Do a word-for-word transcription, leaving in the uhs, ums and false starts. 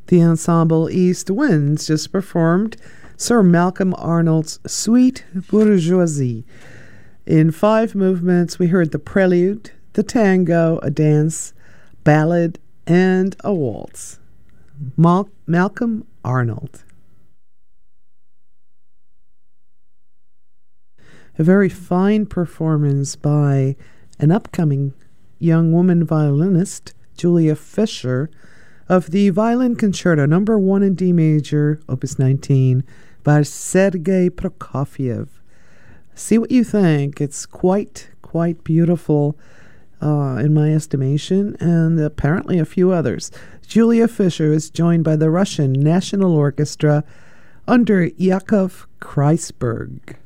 The ensemble East Winds just performed Sir Malcolm Arnold's Suite Bourgeoisie. In five movements, we heard the prelude, the tango, a dance, ballad, and a waltz. Mal- Malcolm Arnold. A very fine performance by an upcoming young woman violinist, Julia Fisher, of the Violin Concerto Number One in D Major, Opus nineteen, by Sergei Prokofiev. See what you think. It's quite, quite beautiful, uh, in my estimation, and apparently a few others. Julia Fisher is joined by the Russian National Orchestra under Yakov Kreisberg.